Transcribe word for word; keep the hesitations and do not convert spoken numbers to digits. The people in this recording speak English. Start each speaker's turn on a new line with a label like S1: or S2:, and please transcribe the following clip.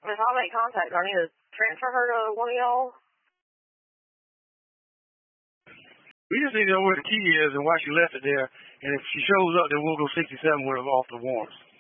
S1: If I make contact, do I need to transfer her to one of y'all?
S2: We just need to know where the key is and why she left it there. And if she shows up, then we'll go sixty-seven with her off the warrants.